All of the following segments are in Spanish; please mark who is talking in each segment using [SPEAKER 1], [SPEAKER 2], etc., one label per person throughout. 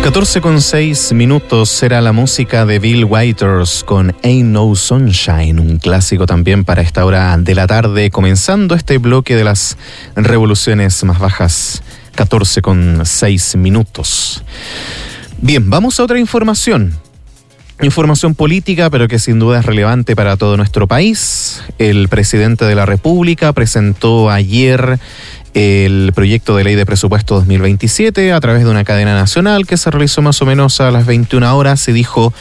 [SPEAKER 1] 14:06 era la música de Bill Withers con Ain't No Sunshine, un clásico también para esta hora de la tarde, comenzando este bloque de las revoluciones más bajas. 14:06. Bien, vamos a otra información. Información política, pero que sin duda es relevante para todo nuestro país. El presidente de la República presentó ayer el proyecto de ley de presupuesto 2027 a través de una cadena nacional que se realizó más o menos a las 21 horas y dijo: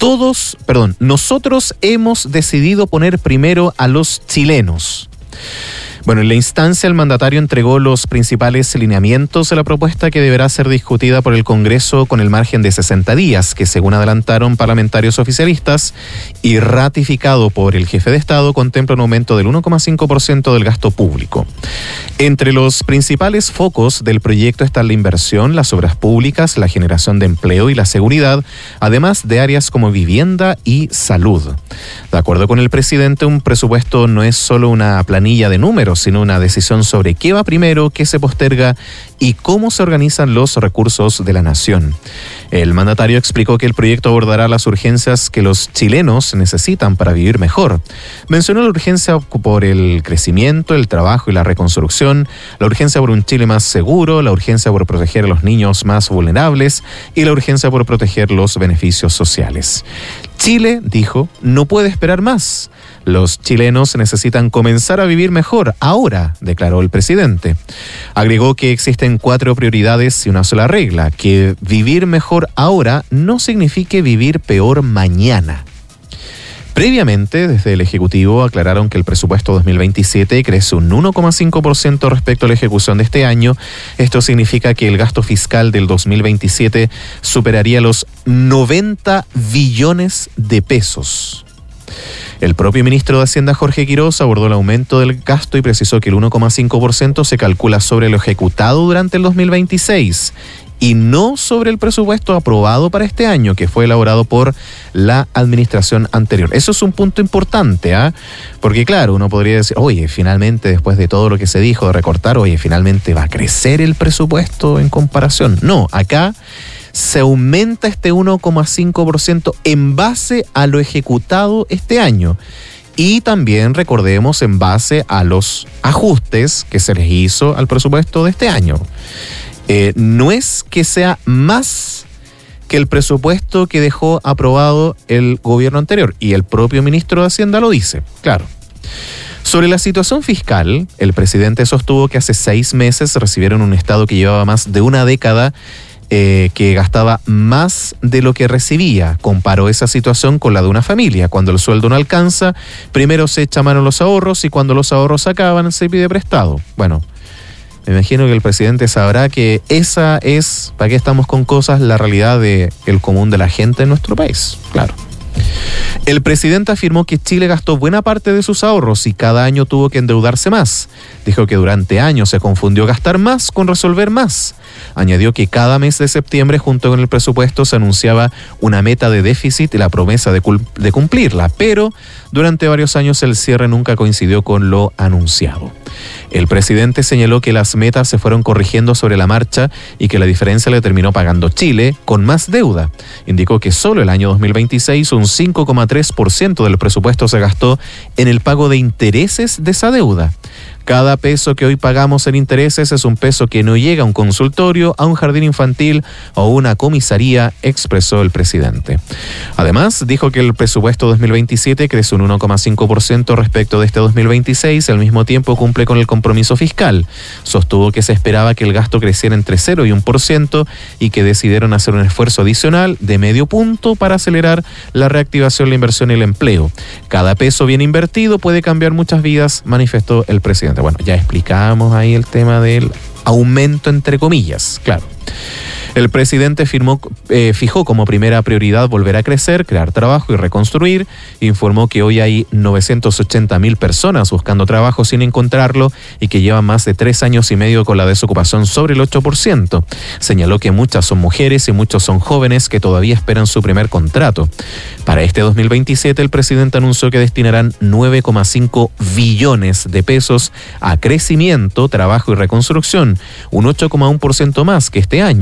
[SPEAKER 1] nosotros hemos decidido poner primero a los chilenos. Bueno, en la instancia el mandatario entregó los principales lineamientos de la propuesta que deberá ser discutida por el Congreso con el margen de 60 días, que según adelantaron parlamentarios oficialistas y ratificado por el jefe de Estado, contempla un aumento del 1,5% del gasto público. Entre los principales focos del proyecto están la inversión, las obras públicas, la generación de empleo y la seguridad, además de áreas como vivienda y salud. De acuerdo con el presidente, un presupuesto no es solo una planilla de números, sino una decisión sobre qué va primero, qué se posterga y cómo se organizan los recursos de la nación. El mandatario explicó que el proyecto abordará las urgencias que los chilenos necesitan para vivir mejor. Mencionó la urgencia por el crecimiento, el trabajo y la reconstrucción, la urgencia por un Chile más seguro, la urgencia por proteger a los niños más vulnerables y la urgencia por proteger los beneficios sociales. Chile, dijo, no puede esperar más. Los chilenos necesitan comenzar a vivir mejor ahora, declaró el presidente. Agregó que existen 4 prioridades y una sola regla, que vivir mejor ahora no signifique vivir peor mañana. Previamente, desde el Ejecutivo aclararon que el presupuesto 2027 crece un 1,5% respecto a la ejecución de este año. Esto significa que el gasto fiscal del 2027 superaría los 90 billones de pesos. El propio ministro de Hacienda, Jorge Quiroz, abordó el aumento del gasto y precisó que el 1,5% se calcula sobre lo ejecutado durante el 2026 y no sobre el presupuesto aprobado para este año, que fue elaborado por la administración anterior. Eso es un punto importante, porque claro, uno podría decir, oye, finalmente después de todo lo que se dijo de recortar, finalmente va a crecer el presupuesto en comparación. No, acá se aumenta este 1,5% en base a lo ejecutado este año. Y también, recordemos, en base a los ajustes que se les hizo al presupuesto de este año. No es que sea más que el presupuesto que dejó aprobado el gobierno anterior. Y el propio ministro de Hacienda lo dice, claro. Sobre la situación fiscal, el presidente sostuvo que hace 6 meses recibieron un Estado que llevaba más de una década que gastaba más de lo que recibía. Comparó esa situación con la de una familia. Cuando el sueldo no alcanza, primero se echa mano a los ahorros y cuando los ahorros se acaban, se pide prestado. Bueno, me imagino que el presidente sabrá que esa es, ¿para qué estamos con cosas?, la realidad del común de la gente en nuestro país. Claro. El presidente afirmó que Chile gastó buena parte de sus ahorros y cada año tuvo que endeudarse más. Dijo que durante años se confundió gastar más con resolver más. Añadió que cada mes de septiembre, junto con el presupuesto, se anunciaba una meta de déficit y la promesa de cumplirla, pero durante varios años el cierre nunca coincidió con lo anunciado. El presidente señaló que las metas se fueron corrigiendo sobre la marcha y que la diferencia le terminó pagando Chile con más deuda. Indicó que solo el año 2026 un 5,3% del presupuesto se gastó en el pago de intereses de esa deuda. Cada peso que hoy pagamos en intereses es un peso que no llega a un consultorio, a un jardín infantil o una comisaría, expresó el presidente. Además, dijo que el presupuesto 2027 crece un 1,5% respecto de este 2026, al mismo tiempo cumple con el compromiso fiscal. Sostuvo que se esperaba que el gasto creciera entre 0 y 1% y que decidieron hacer un esfuerzo adicional de medio punto para acelerar la reactivación, la inversión y el empleo. Cada peso bien invertido puede cambiar muchas vidas, manifestó el presidente. Bueno, ya explicábamos ahí el tema del aumento entre comillas, claro. El presidente fijó como primera prioridad volver a crecer, crear trabajo y reconstruir. Informó que hoy hay 980.000 personas buscando trabajo sin encontrarlo y que llevan más de 3 años y medio con la desocupación sobre el 8%. Señaló que muchas son mujeres y muchos son jóvenes que todavía esperan su primer contrato. Para este 2027, el presidente anunció que destinarán 9,5 billones de pesos a crecimiento, trabajo y reconstrucción, un 8,1% más que este año.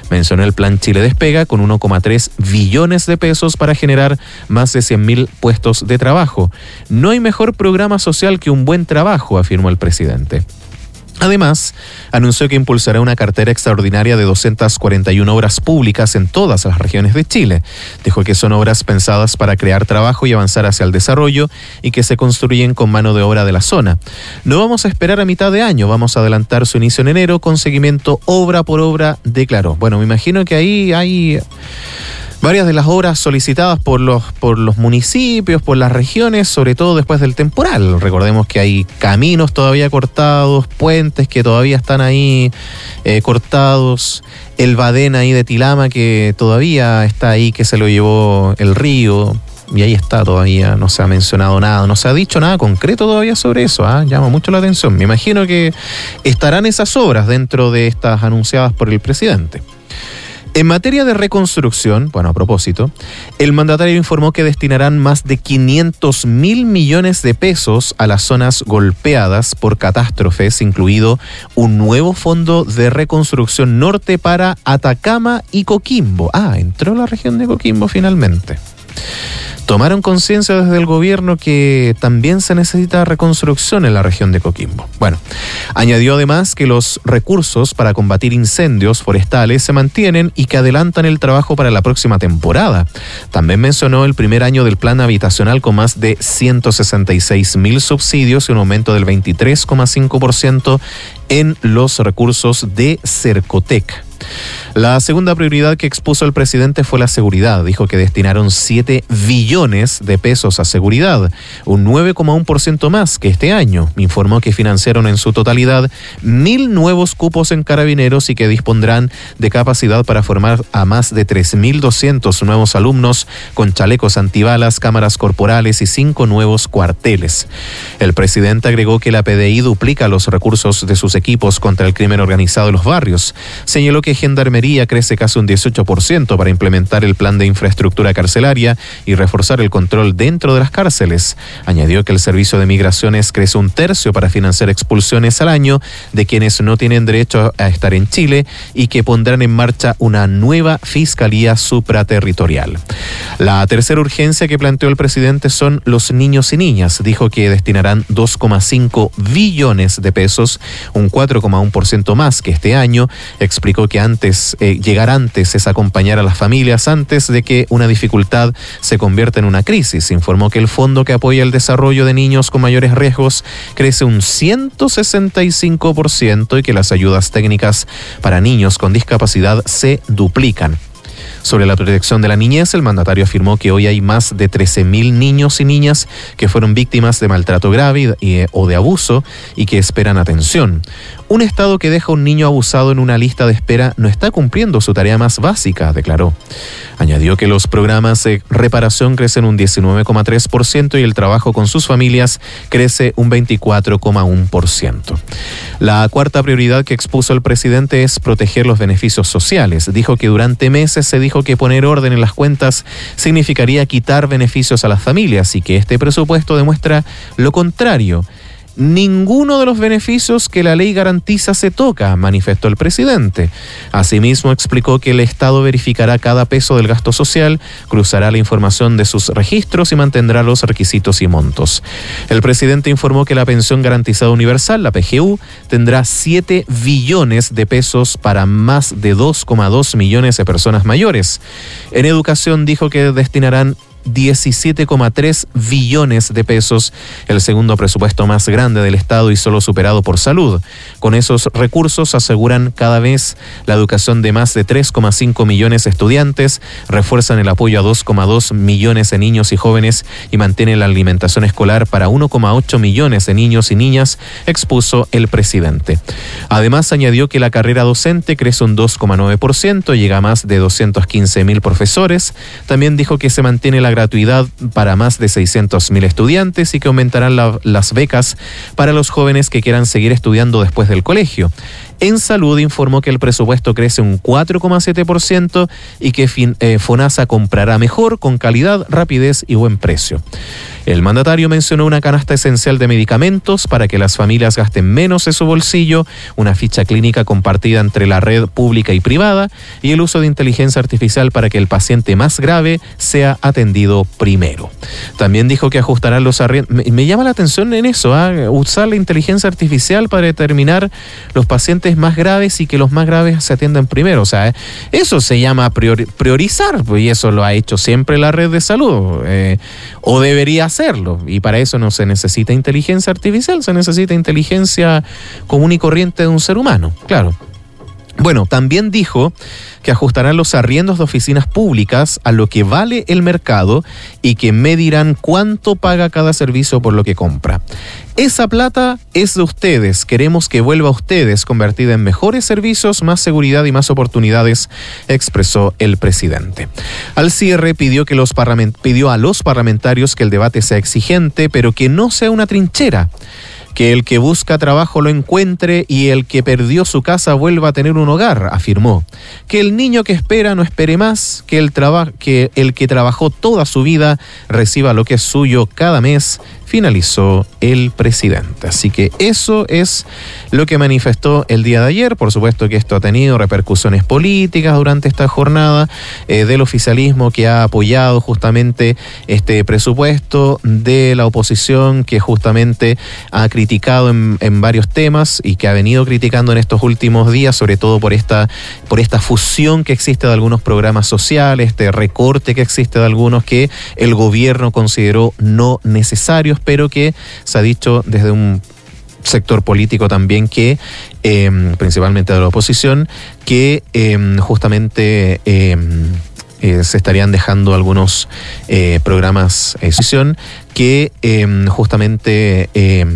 [SPEAKER 1] Mencionó el Plan Chile Despega con 1,3 billones de pesos para generar más de 100.000 puestos de trabajo. No hay mejor programa social que un buen trabajo, afirmó el presidente. Además, anunció que impulsará una cartera extraordinaria de 241 obras públicas en todas las regiones de Chile. Dijo que son obras pensadas para crear trabajo y avanzar hacia el desarrollo y que se construyen con mano de obra de la zona. No vamos a esperar a mitad de año, vamos a adelantar su inicio en enero con seguimiento obra por obra, declaró. Bueno, me imagino que ahí hay varias de las obras solicitadas por los municipios, por las regiones, sobre todo después del temporal. Recordemos que hay caminos todavía cortados, puentes que todavía están ahí cortados, el Badén ahí de Tilama que todavía está ahí, que se lo llevó el río, y ahí está todavía, no se ha mencionado nada, no se ha dicho nada concreto todavía sobre eso, llama mucho la atención. Me imagino que estarán esas obras dentro de estas anunciadas por el presidente. En materia de reconstrucción, bueno, a propósito, el mandatario informó que destinarán más de 500.000 millones de pesos a las zonas golpeadas por catástrofes, incluido un nuevo fondo de reconstrucción norte para Atacama y Coquimbo. Entró la región de Coquimbo finalmente. Tomaron conciencia desde el gobierno que también se necesita reconstrucción en la región de Coquimbo. Bueno, añadió además que los recursos para combatir incendios forestales se mantienen y que adelantan el trabajo para la próxima temporada. También mencionó el primer año del plan habitacional con más de 166.000 subsidios y un aumento del 23,5% en los recursos de Cercotec. La segunda prioridad que expuso el presidente fue la seguridad. Dijo que destinaron 7 billones de pesos a seguridad, un 9,1% más que este año. Informó que financiaron en su totalidad 1.000 nuevos cupos en carabineros y que dispondrán de capacidad para formar a más de 3.200 nuevos alumnos con chalecos antibalas, cámaras corporales y 5 nuevos cuarteles. El presidente agregó que la PDI duplica los recursos de sus equipos contra el crimen organizado en los barrios. Señaló que Gendarmería crece casi un 18% para implementar el plan de infraestructura carcelaria y reforzar el control dentro de las cárceles. Añadió que el Servicio de Migraciones crece un tercio para financiar expulsiones al año de quienes no tienen derecho a estar en Chile y que pondrán en marcha una nueva Fiscalía Supraterritorial. La tercera urgencia que planteó el presidente son los niños y niñas. Dijo que destinarán 2,5 billones de pesos, un 4,1% más que este año. Explicó que llegar antes es acompañar a las familias antes de que una dificultad se convierta en una crisis. Informó que el fondo que apoya el desarrollo de niños con mayores riesgos crece un 165% y que las ayudas técnicas para niños con discapacidad se duplican. Sobre la protección de la niñez, el mandatario afirmó que hoy hay más de 13.000 niños y niñas que fueron víctimas de maltrato grave o de abuso y que esperan atención. Un Estado que deja a un niño abusado en una lista de espera no está cumpliendo su tarea más básica, declaró. Añadió que los programas de reparación crecen un 19,3% y el trabajo con sus familias crece un 24,1%. La cuarta prioridad que expuso el presidente es proteger los beneficios sociales. Dijo que durante meses se dijo que poner orden en las cuentas significaría quitar beneficios a las familias y que este presupuesto demuestra lo contrario. Ninguno de los beneficios que la ley garantiza se toca, manifestó el presidente. Asimismo, explicó que el Estado verificará cada peso del gasto social, cruzará la información de sus registros y mantendrá los requisitos y montos. El presidente informó que la pensión garantizada universal, la PGU, tendrá 7 billones de pesos para más de 2,2 millones de personas mayores. En educación dijo que destinarán 17,3 billones de pesos, el segundo presupuesto más grande del Estado y solo superado por salud. Con esos recursos aseguran cada vez la educación de más de 3,5 millones de estudiantes, refuerzan el apoyo a 2,2 millones de niños y jóvenes y mantienen la alimentación escolar para 1,8 millones de niños y niñas, expuso el presidente. Además, añadió que la carrera docente crece un 2,9%, llega a más de 215.000 profesores. También dijo que se mantiene la gratuidad para más de 600.000 estudiantes y que aumentarán las becas para los jóvenes que quieran seguir estudiando después del colegio. En salud informó que el presupuesto crece un 4,7% y que FONASA comprará mejor, con calidad, rapidez y buen precio. El mandatario mencionó una canasta esencial de medicamentos para que las familias gasten menos en su bolsillo, una ficha clínica compartida entre la red pública y privada y el uso de inteligencia artificial para que el paciente más grave sea atendido primero. También dijo que ajustarán los arriendos. Me llama la atención en eso, usar la inteligencia artificial para determinar los pacientes más graves y que los más graves se atiendan primero. O sea, eso se llama priorizar, y eso lo ha hecho siempre la red de salud, o debería hacerlo, y para eso no se necesita inteligencia artificial, se necesita inteligencia común y corriente de un ser humano, claro. Bueno, también dijo que ajustarán los arriendos de oficinas públicas a lo que vale el mercado y que medirán cuánto paga cada servicio por lo que compra. Esa plata es de ustedes, queremos que vuelva a ustedes, convertida en mejores servicios, más seguridad y más oportunidades, expresó el presidente. Al cierre pidió a los parlamentarios que el debate sea exigente, pero que no sea una trinchera. Que el que busca trabajo lo encuentre y el que perdió su casa vuelva a tener un hogar, afirmó. Que el niño que espera no espere más, que el que trabajó toda su vida reciba lo que es suyo cada mes, finalizó el presidente. Así que eso es lo que manifestó el día de ayer. Por supuesto que esto ha tenido repercusiones políticas durante esta jornada del oficialismo que ha apoyado justamente este presupuesto, de la oposición que justamente ha criticado en varios temas y que ha venido criticando en estos últimos días, sobre todo por esta fusión que existe de algunos programas sociales, este recorte que existe de algunos que el gobierno consideró no necesarios, pero que se ha dicho desde un sector político también que, principalmente de la oposición, que justamente se estarían dejando algunos programas que justamente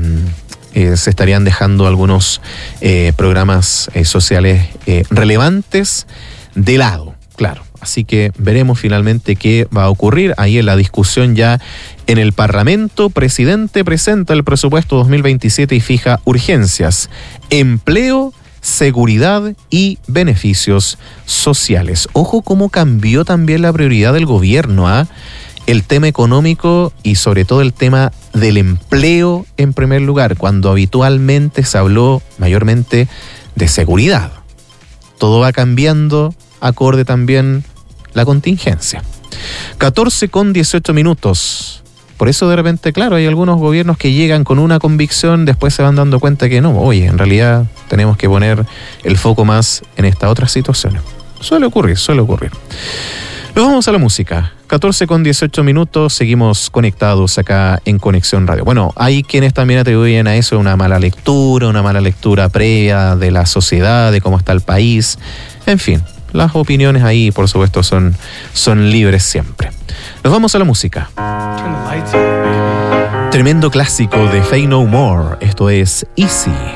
[SPEAKER 1] se estarían dejando algunos programas sociales relevantes de lado, claro. Así que veremos finalmente qué va a ocurrir. Ahí en la discusión ya en el Parlamento, presidente presenta el presupuesto 2027 y fija urgencias: empleo, seguridad y beneficios sociales. Ojo cómo cambió también la prioridad del gobierno, el tema económico y sobre todo el tema del empleo en primer lugar, cuando habitualmente se habló mayormente de seguridad. Todo va cambiando acorde también la contingencia. 14:18. Por eso de repente, claro, hay algunos gobiernos que llegan con una convicción, después se van dando cuenta que no, oye, en realidad tenemos que poner el foco más en estas otras situaciones. Suele ocurrir. Nos vamos a la música. 14:18, seguimos conectados acá en Conexión Radio. Bueno, hay quienes también atribuyen a eso una mala lectura previa de la sociedad, de cómo está el país, en fin. Las opiniones ahí, por supuesto, son libres siempre. Nos vamos a la música. Tremendo clásico de Faith No More. Esto es Easy.